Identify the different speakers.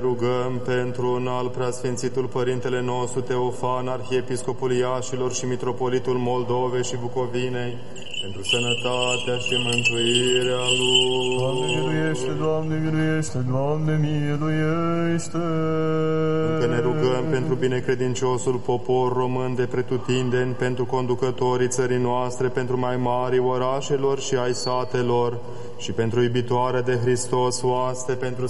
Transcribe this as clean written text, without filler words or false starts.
Speaker 1: Rugăm pentru un alt preasfințitul Părintele nostru Teofan, Arhiepiscopul Iașilor și Mitropolitul Moldovei și Bucovinei, pentru sănătatea și mântuirea lui.
Speaker 2: Doamne miluiește, Doamne miluiește, Doamne miluiește.
Speaker 1: Încă ne rugăm pentru binecredinciosul popor român de pretutindeni, pentru conducătorii țării noastre, pentru mai mari orașelor și ai satelor, și pentru iubitoarea de Hristos oaste, pentru